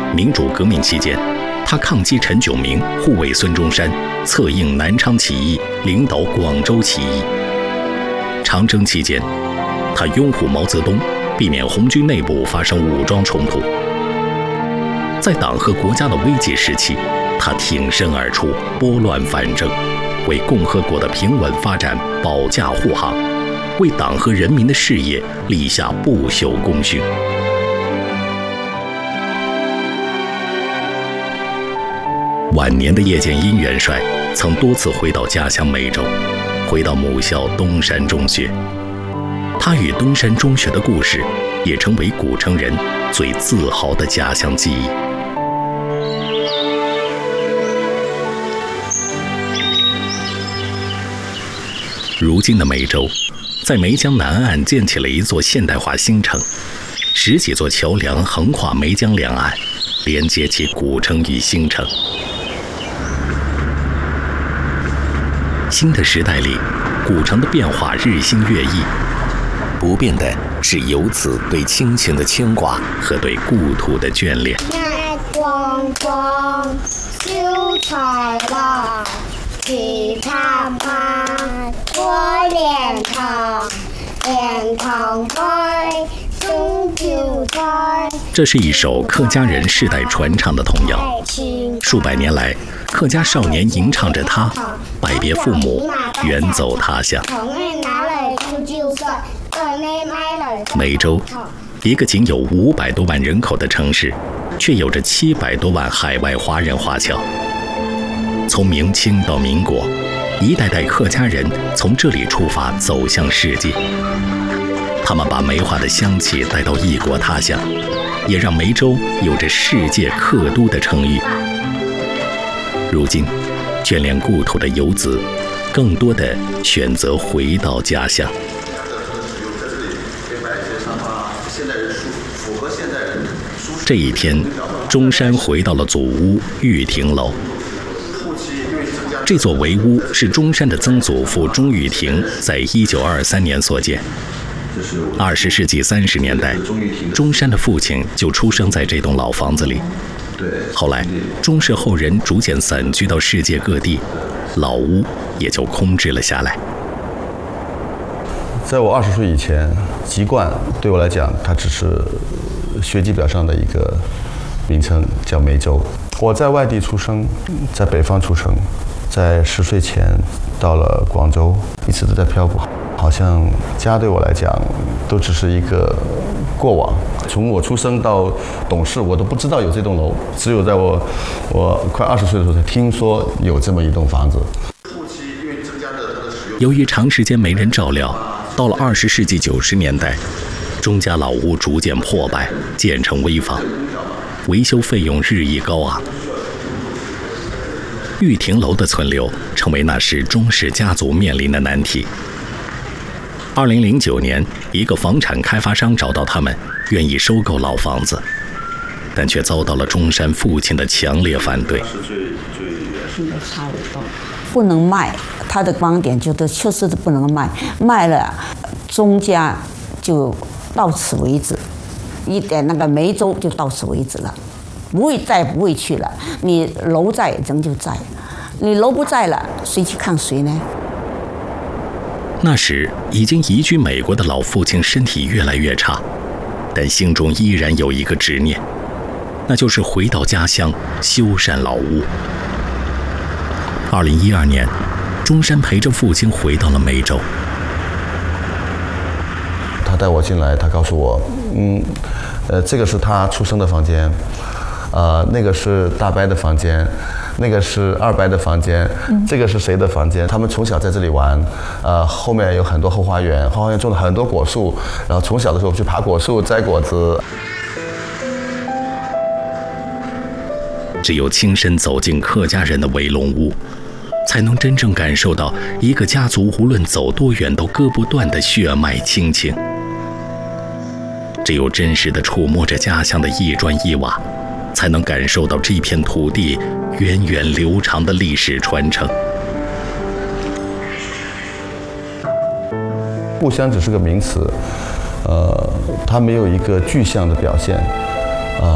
民主革命期间，他抗击陈炯明，护卫孙中山，策应南昌起义，领导广州起义。长征期间，他拥护毛泽东，避免红军内部发生武装冲突。在党和国家的危急时期，他挺身而出，拨乱反正，为共和国的平稳发展保驾护航，为党和人民的事业立下不朽功勋。晚年的叶剑英元帅曾多次回到家乡梅州，回到母校东山中学。他与东山中学的故事，也成为古城人最自豪的家乡记忆。如今的梅州，在梅江南岸建起了一座现代化新城，10几座桥梁横跨梅江两岸，连接起古城与新城。新的时代里，古城的变化日新月异，不变的是游子对亲情的牵挂和对故土的眷恋。 眼光光，秀才郎，去探盼，我莲塘，莲塘开，中秋菜。 这是一首客家人世代传唱的童谣，数百年来，客家少年吟唱着它，拜别父母，远走他乡。梅州，一个仅有500多万人口的城市，却有着700多万海外华人华侨。从明清到民国，一代代客家人从这里出发走向世界。他们把梅花的香气带到异国他乡，也让梅州有着世界客都的称誉。如今，眷恋故土的游子，更多的选择回到家乡。这一天，中山回到了祖屋玉亭楼。这座围屋是中山的曾祖父钟玉亭在1923年所建。20世纪30年代，中山的父亲就出生在这栋老房子里。后来，钟氏后人逐渐散居到世界各地，老屋也就空置了下来。 在我20岁以前，籍贯对我来讲，它只是学籍表上的一个名称，叫梅州。我在外地出生，在北方出生，在10岁前到了广州，一直都在漂泊。好像家对我来讲，都只是一个过往。从我出生到懂事，我都不知道有这栋楼，只有在我快20岁的时候才听说有这么一栋房子。 由于长时间没人照料，到了20世纪90年代，钟家老屋逐渐破败，建成危房，维修费用日益高昂。玉亭楼的存留成为那时钟氏家族面临的难题。2009年，一个房产开发商找到他们，愿意收购老房子，但却遭到了中山父亲的强烈反对。 不能卖，他的观点就是确实是不能卖，卖了钟家就到此为止，一点那个梅州就到此为止了，不会去了。你楼在人就在，你楼不在了，谁去看谁呢？ 那时已经移居美国的老父亲身体越来越差，但心中依然有一个执念，那就是回到家乡修缮老屋。2012年，钟山陪着父亲回到了梅州。 他带我进来，他告诉我，这个是他出生的房间，那个是大伯的房间，那个是二伯的房间，这个是谁的房间？他们从小在这里玩，后面有很多后花园，后花园种了很多果树，然后从小的时候去爬果树、摘果子。 只有亲身走进客家人的围龙屋，才能真正感受到一个家族无论走多远都割不断的血脉亲情。只有真实地触摸着家乡的一砖一瓦，才能感受到这片土地源远流长的历史传承。 故乡只是个名词，它没有一个具象的表现。